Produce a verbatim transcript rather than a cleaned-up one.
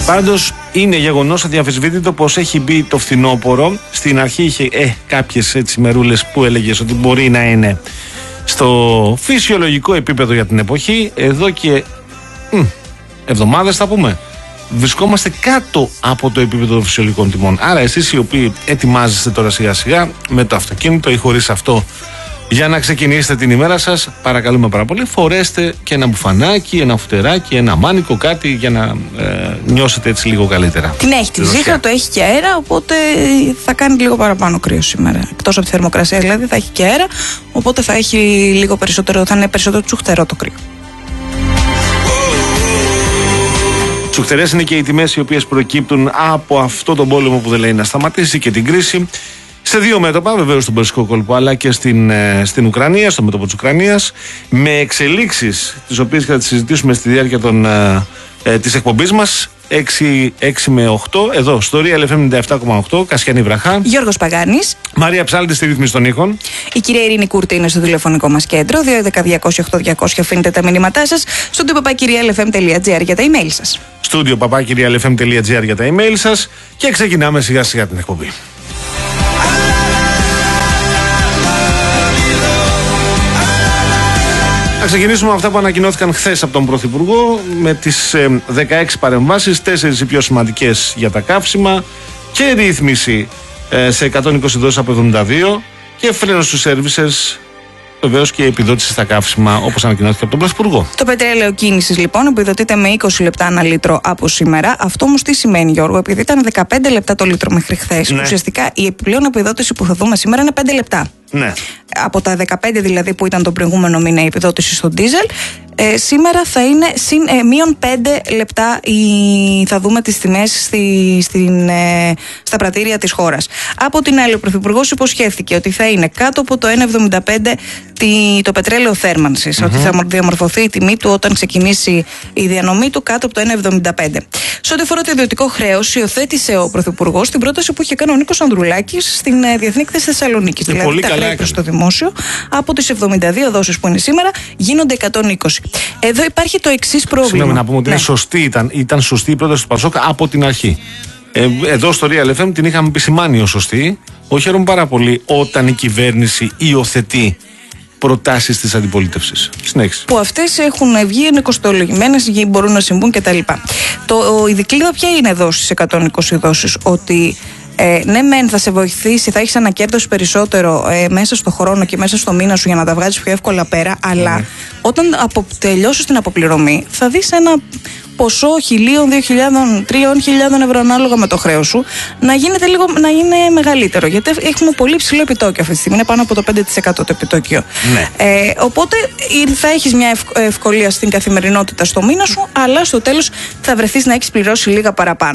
Πάντως είναι γεγονός αδιαμφισβήτητο πως έχει μπει το φθινόπωρο. Στην αρχή είχε ε, κάποιες έτσι μερούλες που έλεγες ότι μπορεί να είναι στο φυσιολογικό επίπεδο για την εποχή. Εδώ και μ, εβδομάδες θα πούμε βρισκόμαστε κάτω από το επίπεδο των φυσιολογικών τιμών. Άρα εσείς οι οποίοι ετοιμάζεστε τώρα σιγά σιγά με το αυτοκίνητο ή χωρίς αυτό για να ξεκινήσετε την ημέρα σας, παρακαλούμε πάρα πολύ, φορέστε και ένα μπουφανάκι, ένα φουτεράκι, ένα μάνικο, κάτι για να ε, νιώσετε έτσι λίγο καλύτερα. Την έχει τη ζύχα, το έχει και αέρα, οπότε θα κάνει λίγο παραπάνω κρύο σήμερα. Εκτός από τη θερμοκρασία δηλαδή θα έχει και αέρα, οπότε θα έχει λίγο περισσότερο, θα είναι περισσότερο τσουχτερό το κρύο. Τσουχτερές είναι και οι τιμές οι οποίες προκύπτουν από αυτό τον πόλεμο που δεν λέει να σταματήσει και την κρίση. Σε δύο μέτωπα, βεβαίως στον Περσικό κόλπο, αλλά και στην, στην Ουκρανία, στο μέτωπο της Ουκρανίας, με εξελίξεις τις οποίες θα τις συζητήσουμε στη διάρκεια των, ε, της εκπομπής μας. έξι με οκτώ, εδώ στο Real εφ εμ ενενήντα επτά κόμμα οκτώ, Κασιανή Βραχά. Γιώργος Παγάνης. Μαρία Ψάλτη στη ρύθμιση των ήχων. Η κυρία Ειρήνη Κούρτη είναι στο τηλεφωνικό μας κέντρο. δύο ένα μηδέν διακόσια οκτώ διακόσια αφήνετε τα μηνύματά σας. Στούντιο παπάκι real f m τελεία g r για τα email σας. Στούντιο παπάκι real f m τελεία g r για τα email σας. Και ξεκινάμε σιγά σιγά την εκπομπή. Θα ξεκινήσουμε με αυτά που ανακοινώθηκαν χθες από τον Πρωθυπουργό, με τις ε, δεκαέξι παρεμβάσεις, τέσσερις οι πιο σημαντικές για τα καύσιμα και ρύθμιση ε, σε εκατόν είκοσι δόσεις από εβδομήντα δύο και φρένο στους σέρβισες, βεβαίως και επιδότηση στα καύσιμα, όπως ανακοινώθηκε από τον Πρωθυπουργό. Το πετρέλαιο κίνησης λοιπόν επιδοτείται με είκοσι λεπτά ανά λίτρο από σήμερα. Αυτό όμως τι σημαίνει, Γιώργο? Επειδή ήταν δεκαπέντε λεπτά το λίτρο μέχρι χθες, ναι, ουσιαστικά η επιπλέον επιδότηση που θα δούμε σήμερα είναι πέντε λεπτά. Ναι. Από τα δεκαπέντε δηλαδή που ήταν τον προηγούμενο μήνα η επιδότηση στο ντίζελ, ε, σήμερα θα είναι συν, ε, μείον πέντε λεπτά η, θα δούμε τις τιμές στη, στην, ε, στα πρατήρια της χώρας. Από την άλλη, ο Πρωθυπουργός υποσχέθηκε ότι θα είναι κάτω από το ένα εβδομήντα πέντε τη, το πετρέλαιο θέρμανσης, mm-hmm. ότι θα διαμορφωθεί η τιμή του όταν ξεκινήσει η διανομή του κάτω από το ένα εβδομήντα πέντε. Σε ό,τι αφορά το ιδιωτικό χρέος, υιοθέτησε ο Πρωθυπουργός την πρόταση που είχε κάνει ο Νίκος Ανδρουλάκης στην ε, Διεθνή Έκθεση Θεσσαλονίκης. Δηλαδή, πολύ τα χρέη προς το δημόσιο από τις εβδομήντα δύο δόσεις που είναι σήμερα γίνονται εκατόν είκοσι. Εδώ υπάρχει το εξής πρόβλημα. Συγγνώμη, να πούμε ότι ναι. είναι σωστή, ήταν, ήταν σωστή η πρόταση του Πασόκ από την αρχή. Ε, εδώ στο Real εφ εμ την είχαμε επισημάνει ως σωστή. Όχι, χαίρομαι πάρα πολύ όταν η κυβέρνηση υιοθετεί προτάσεις της αντιπολίτευσης. Συνέχιση. Που αυτές έχουν βγει, είναι κοστολογημένες, μπορούν να συμβούν κτλ. Το, η δικλείδα ποια είναι εδώ στις εκατόν είκοσι δόσεις? Ότι Ε, ναι, μεν θα σε βοηθήσει, θα έχεις ανακέρδωση περισσότερο ε, μέσα στο χρόνο και μέσα στο μήνα σου για να τα βγάζεις πιο εύκολα πέρα, αλλά mm. όταν απο, τελειώσεις την αποπληρωμή θα δεις ένα ποσό χιλίων, δύο χιλιάδων, τριών χιλιάδων ευρώ ανάλογα με το χρέος σου να γίνεται λίγο, να είναι μεγαλύτερο. Γιατί έχουμε πολύ ψηλό επιτόκιο αυτή τη στιγμή, είναι πάνω από το πέντε τοις εκατό το επιτόκιο. Ναι. Ε, οπότε θα έχεις μια ευ, ευκολία στην καθημερινότητα στο μήνα σου, αλλά στο τέλος θα βρεθείς να έχεις πληρώσει λίγα παραπάνω.